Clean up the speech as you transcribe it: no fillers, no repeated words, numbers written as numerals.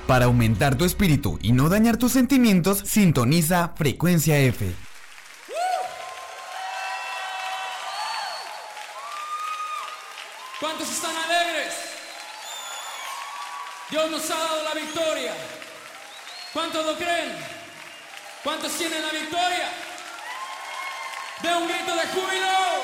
Para aumentar tu espíritu y no dañar tus sentimientos, sintoniza Frecuencia F. ¿Cuántos están alegres? Dios nos ha dado la victoria. ¿Cuántos lo creen? ¿Cuántos tienen la victoria? ¡De un grito de júbilo!